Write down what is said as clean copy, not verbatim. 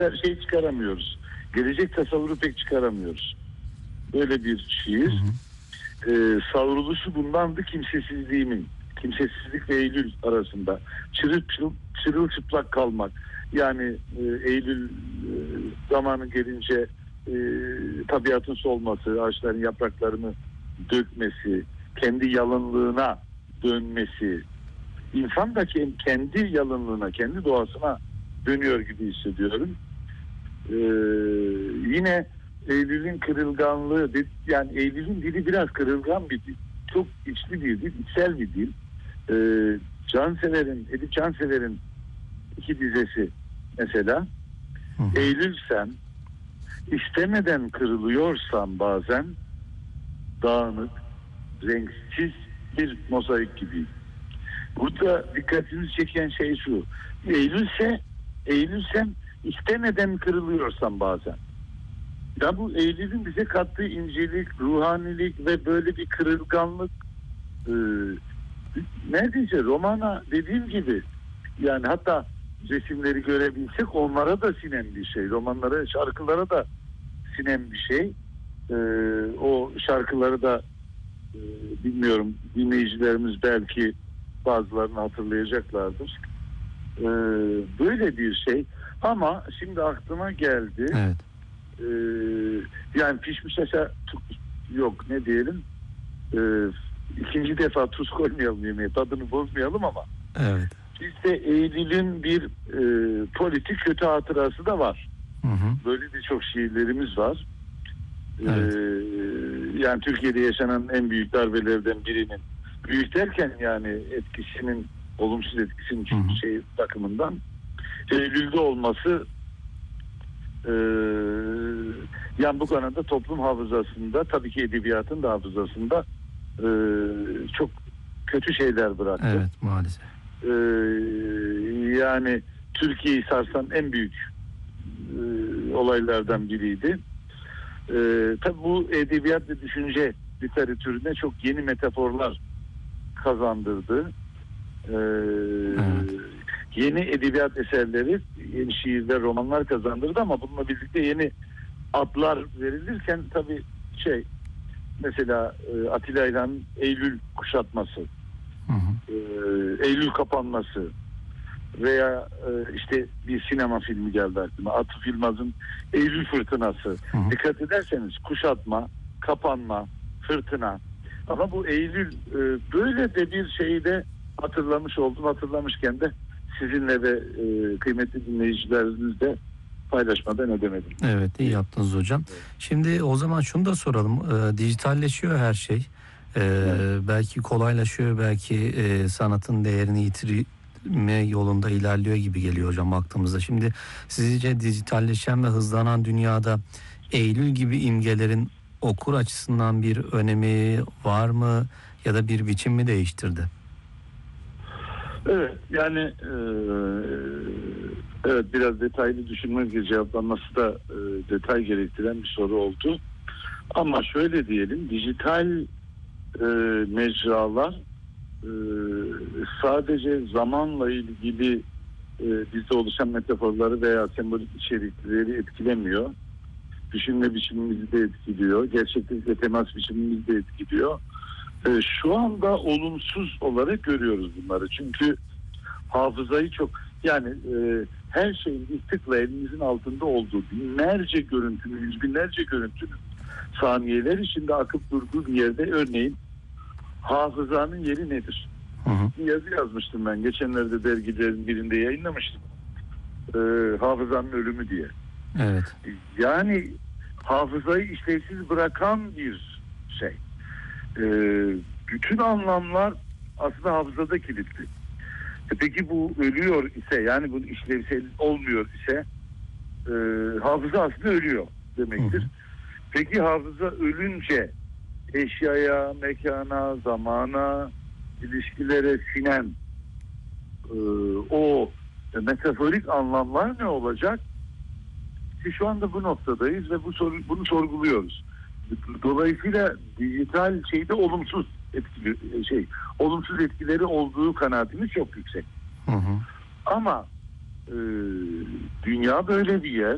her şey çıkaramıyoruz. Gelecek tasavvuru pek çıkaramıyoruz. Böyle bir şiir. Savruluşu bundandı kimsesizliğimin. Kimsesizlik ve Eylül arasında. Çırılçıplak kalmak. Yani Eylül zamanı gelince tabiatın solması, ağaçların yapraklarını dökmesi, kendi yalınlığına dönmesi, insan da kendi yalınlığına, kendi doğasına dönüyor gibi hissediyorum. Yine Eylül'ün kırılganlığı, yani Eylül'ün dili biraz kırılgan bir dil. Çok içli bir dil, içsel bir dil. Edip Cansever'in iki dizesi mesela. Eylül sen, istemeden kırılıyorsan bazen dağınık, renksiz bir mozaik gibi. Burada dikkatinizi çeken şey şu. Eylül sen istemeden kırılıyorsan bazen. Ya bu Eylül'ün bize kattığı incelik, ruhanilik ve böyle bir kırılganlık neredeyse romana dediğim gibi, yani hatta resimleri görebilsek onlara da sinen bir şey. Romanlara, şarkılara da sinen bir şey. O şarkıları da bilmiyorum, dinleyicilerimiz belki bazılarını hatırlayacaklardır. Böyle bir şey. Ama şimdi aklıma geldi. Evet. Yani pişmiş aşağı yok ne diyelim, ikinci defa tuz koymayalım yemeğe, tadını bozmayalım ama Evet. bizde Eylül'ün bir politik kötü hatırası da var. Böyle birçok şiirlerimiz var. Evet. Yani Türkiye'de yaşanan en büyük darbelerden birinin, büyük derken yani etkisinin, olumsuz etkisinin şey bakımından Eylül'de olması, yani bu konuda toplum hafızasında, tabii ki edebiyatın da hafızasında çok kötü şeyler bıraktı. Evet, maalesef. Yani Türkiye'yi sarsan en büyük olaylardan biriydi. Tabii bu edebiyat ve düşünce literatürüne çok yeni metaforlar kazandırdı. Evet. Yeni edebiyat eserleri, yeni şiirler, romanlar kazandırdı ama bununla birlikte yeni adlar verilirken tabii mesela Atilla İlhan'ın Eylül kuşatması, Eylül kapanması veya işte bir sinema filmi geldi aklıma, Atıf Yılmaz'ın Eylül fırtınası. Dikkat ederseniz kuşatma, kapanma, fırtına. Ama bu Eylül böyle de bir şeyi de hatırlamış oldum. Hatırlamışken de sizinle ve kıymetli dinleyicilerimizle paylaşmadan edemedim. Evet, iyi yaptınız hocam. Şimdi o zaman şunu da soralım. Dijitalleşiyor her şey. Belki kolaylaşıyor, belki sanatın değerini yitirme yolunda ilerliyor gibi geliyor hocam baktığımızda. Şimdi sizce dijitalleşen ve hızlanan dünyada Eylül gibi imgelerin okur açısından bir önemi var mı ya da bir biçim mi değiştirdi? Evet, yani evet, biraz detaylı düşünmek, cevaplanması da detay gerektiren bir soru oldu. Ama şöyle diyelim, dijital mecralar sadece zamanla ilgili bizde oluşan metaforları veya sembolik içerikleri etkilemiyor. Düşünme biçimimizi de etkiliyor. Gerçeklikle temas biçimimizi de etkiliyor. Şu anda olumsuz olarak görüyoruz bunları. Çünkü hafızayı çok, yani her şeyin bir tıkla elimizin altında olduğu binlerce görüntünün, yüz binlerce görüntünün saniyeler içinde akıp durduğu bir yerde, örneğin hafızanın yeri nedir? Bir yazı yazmıştım ben. Geçenlerde dergilerin birinde yayınlamıştım. Hafızanın ölümü diye. Evet. Yani hafızayı işlevsiz bırakan bir şey. Bütün anlamlar aslında hafızada kilitli. Peki bu ölüyor ise, yani bu işlevsel olmuyor ise hafıza aslında ölüyor demektir. Peki hafıza ölünce eşyaya, mekana, zamana, ilişkilere sinen o metaforik anlamlar ne olacak? Ki şu anda bu noktadayız ve bunu sorguluyoruz. Dolayısıyla dijital şeyde olumsuz etkileri olduğu kanaatimiz çok yüksek. Ama dünya böyle bir yer.